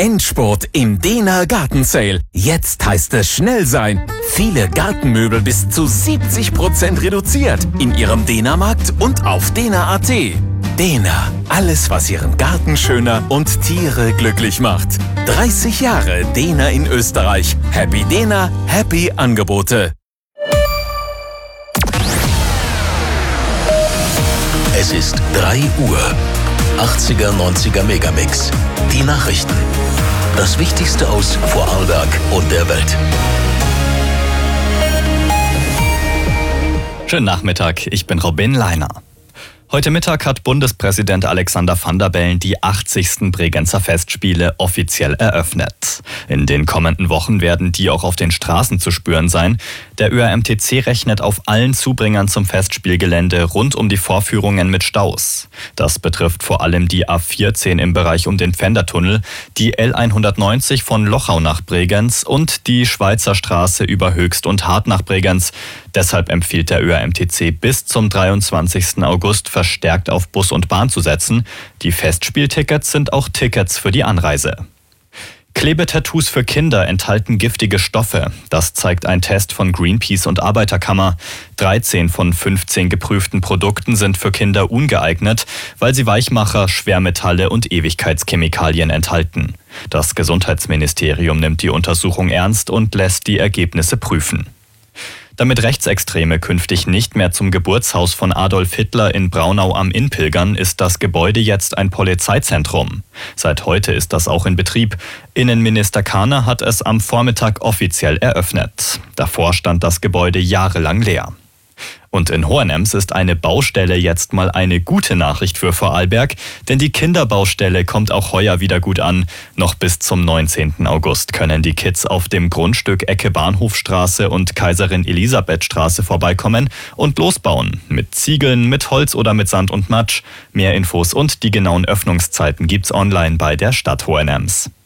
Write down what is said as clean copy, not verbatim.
Endspurt im Dena Garten Sale. Jetzt heißt es schnell sein. Viele Gartenmöbel bis zu 70% reduziert in Ihrem Dena-Markt und auf dena.at. Dena, alles was Ihren Garten schöner und Tiere glücklich macht. 30 Jahre Dena in Österreich. Happy Dena, happy Angebote. Es ist 3 Uhr. 80er, 90er Megamix. Die Nachrichten. Das Wichtigste aus Vorarlberg und der Welt. Schönen Nachmittag, ich bin Robin Leiner. Heute Mittag hat Bundespräsident Alexander Van der Bellen die 80. Bregenzer Festspiele offiziell eröffnet. In den kommenden Wochen werden die auch auf den Straßen zu spüren sein. Der ÖAMTC rechnet auf allen Zubringern zum Festspielgelände rund um die Vorführungen mit Staus. Das betrifft vor allem die A14 im Bereich um den Pfändertunnel, die L190 von Lochau nach Bregenz und die Schweizer Straße über Höchst und Hart nach Bregenz. Deshalb empfiehlt der ÖAMTC bis zum 23. August verstärkt auf Bus und Bahn zu setzen. Die Festspieltickets sind auch Tickets für die Anreise. Klebetattoos für Kinder enthalten giftige Stoffe. Das zeigt ein Test von Greenpeace und Arbeiterkammer. 13 von 15 geprüften Produkten sind für Kinder ungeeignet, weil sie Weichmacher, Schwermetalle und Ewigkeitschemikalien enthalten. Das Gesundheitsministerium nimmt die Untersuchung ernst und lässt die Ergebnisse prüfen. Damit Rechtsextreme künftig nicht mehr zum Geburtshaus von Adolf Hitler in Braunau am Inn pilgern, ist das Gebäude jetzt ein Polizeizentrum. Seit heute ist das auch in Betrieb. Innenminister Kahner hat es am Vormittag offiziell eröffnet. Davor stand das Gebäude jahrelang leer. Und in Hohenems ist eine Baustelle jetzt mal eine gute Nachricht für Vorarlberg, denn die Kinderbaustelle kommt auch heuer wieder gut an. Noch bis zum 19. August können die Kids auf dem Grundstück Ecke Bahnhofstraße und Kaiserin Elisabeth Straße vorbeikommen und losbauen. Mit Ziegeln, mit Holz oder mit Sand und Matsch. Mehr Infos und die genauen Öffnungszeiten gibt's online bei der Stadt Hohenems.